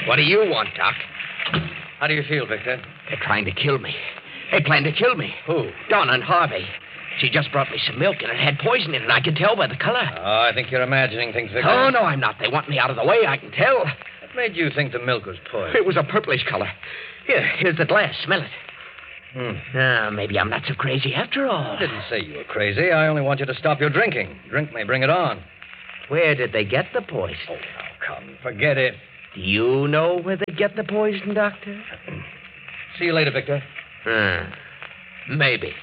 What do you want, Doc? How do you feel, Victor? They're trying to kill me. They plan to kill me. Who? Donna and Harvey. She just brought me some milk, and it had poison in it. I can tell by the color. Oh, I think you're imagining things, Victor. Oh, no, I'm not. They want me out of the way. I can tell. What made you think the milk was poisoned? It was a purplish color. Here's the glass. Smell it. Maybe I'm not so crazy after all. I didn't say you were crazy. I only want you to stop your drinking. Drink may bring it on. Where did they get the poison? Oh, now, come. Forget it. Do you know where they get the poison, Doctor? See you later, Victor. Maybe.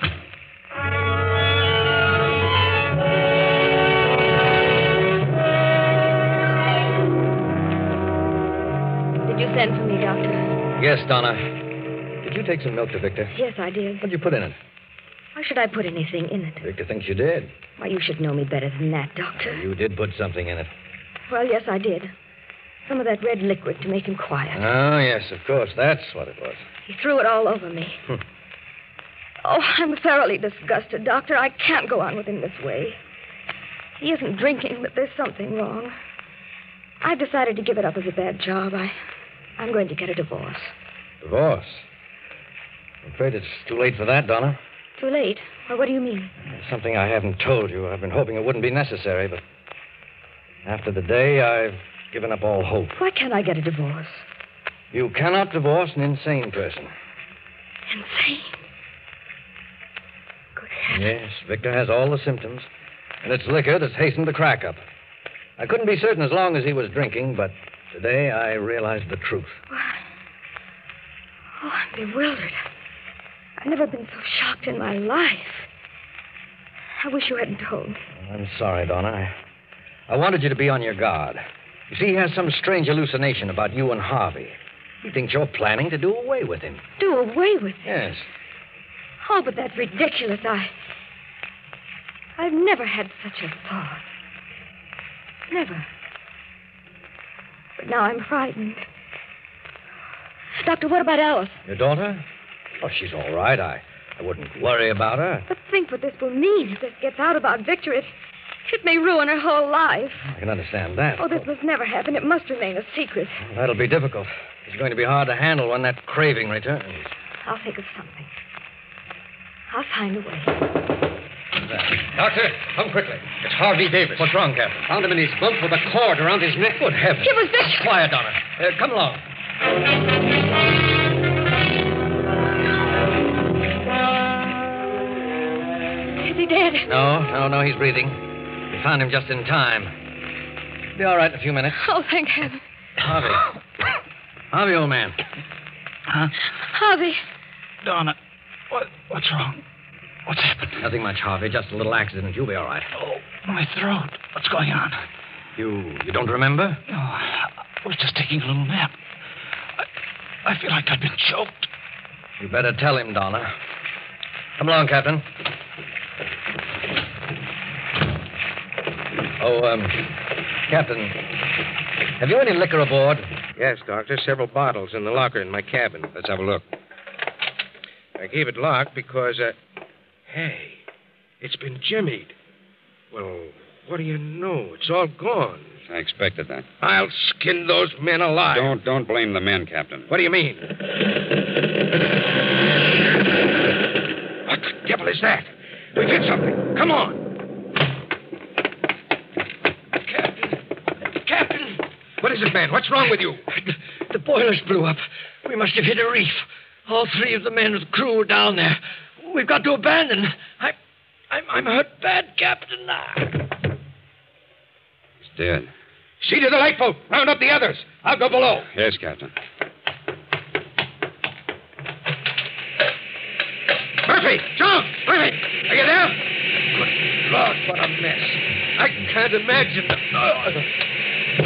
Did you send for me, Doctor? Yes, Donna. Did you take some milk to Victor? Yes, I did. What did you put in it? Why should I put anything in it? Victor thinks you did. Why, you should know me better than that, Doctor. You did put something in it. Well, yes, I did. Some of that red liquid to make him quiet. Oh, yes, of course. That's what it was. He threw it all over me. Oh, I'm thoroughly disgusted, Doctor. I can't go on with him this way. He isn't drinking, but there's something wrong. I've decided to give it up as a bad job. I'm going to get a divorce. Divorce? I'm afraid it's too late for that, Donna. Too late? Well, what do you mean? It's something I haven't told you. I've been hoping it wouldn't be necessary, but after the day, I've given up all hope. Why can't I get a divorce? You cannot divorce an insane person. Insane? Good heavens. Yes, Victor has all the symptoms, and it's liquor that's hastened the crack up. I couldn't be certain as long as he was drinking, but today I realized the truth. What? Oh, I'm bewildered. I've never been so shocked in my life. I wish you hadn't told me. I'm sorry, Donna. I wanted you to be on your guard. You see, he has some strange hallucination about you and Harvey. He thinks you're planning to do away with him. Do away with him? Yes. Oh, but that's ridiculous. I've never had such a thought. Never. But now I'm frightened. Doctor, what about Alice? Your daughter? Oh, she's all right. I wouldn't worry about her. But think what this will mean if this gets out about Victor. It may ruin her whole life. I can understand that. Oh, this must never happen. It must remain a secret. Well, that'll be difficult. It's going to be hard to handle when that craving returns. I'll think of something. I'll find a way. Doctor, come quickly. It's Harvey Davis. What's wrong, Captain? Found him in his bunk with a cord around his neck. Good heavens. It was Victor. Quiet, Donna. Come along. Is he dead? No, he's breathing. We found him just in time. Be all right in a few minutes. Oh, thank heaven. Harvey, old man. Huh? Harvey. Donna, what's wrong? What's happened? Nothing much, Harvey. Just a little accident. You'll be all right. Oh, my throat. What's going on? You don't remember? No, I was just taking a little nap. I feel like I've been choked. You better tell him, Donna. Come along, Captain. Captain, have you any liquor aboard? Yes, Doctor. Several bottles in the locker in my cabin. Let's have a look. I keep it locked because, hey, it's been jimmied. Well, what do you know? It's all gone. I expected that. I'll skin those men alive. Don't blame the men, Captain. What do you mean? What the devil is that? We've hit something. Come on. Captain! What is it, man? What's wrong with you? The boilers blew up. We must have hit a reef. All three of the men of the crew were down there. We've got to abandon. I'm hurt bad, Captain. He's dead. See to the lifeboat. Round up the others. I'll go below. Yes, Captain. Murphy! John! Murphy! Are you there? Good Lord, what a mess. I can't imagine.